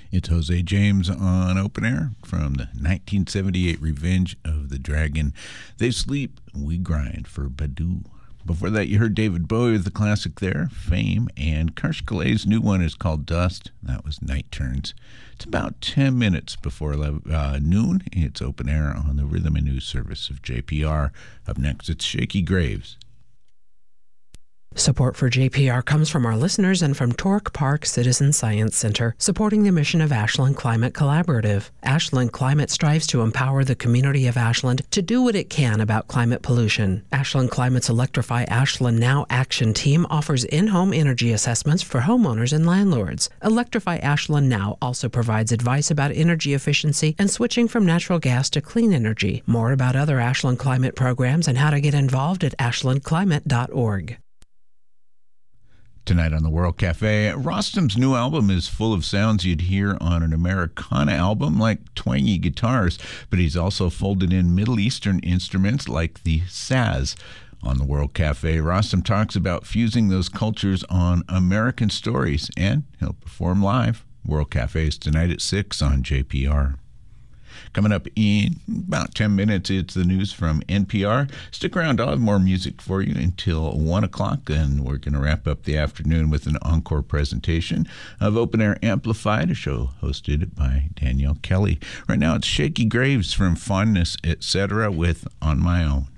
It's Jose James on Open Air from the 1978 Revenge of the Dragon. They sleep, we grind for Badu. Before that, you heard David Bowie with the classic there, Fame, and Karsh Kalay's new one is called Dust. That was Night Turns. It's about 10 minutes before noon. It's Open Air on the Rhythm and News Service of JPR. Up next, it's Shaky Graves. Support for JPR comes from our listeners and from Torque Park Citizen Science Center, supporting the mission of Ashland Climate Collaborative. Ashland Climate strives to empower the community of Ashland to do what it can about climate pollution. Ashland Climate's Electrify Ashland Now Action Team offers in-home energy assessments for homeowners and landlords. Electrify Ashland Now also provides advice about energy efficiency and switching from natural gas to clean energy. More about other Ashland Climate programs and how to get involved at ashlandclimate.org. Tonight on the World Cafe, Rostam's new album is full of sounds you'd hear on an Americana album, like twangy guitars, but he's also folded in Middle Eastern instruments like the saz. On the World Cafe, Rostam talks about fusing those cultures on American stories, and he'll perform live. World Cafe is tonight at 6 on JPR. Coming up in about 10 minutes, it's the news from NPR. Stick around. I'll have more music for you until 1 o'clock, and we're going to wrap up the afternoon with an encore presentation of Open Air Amplified, a show hosted by Danielle Kelly. Right now, it's Shaky Graves from Fondness, Etc. with On My Own.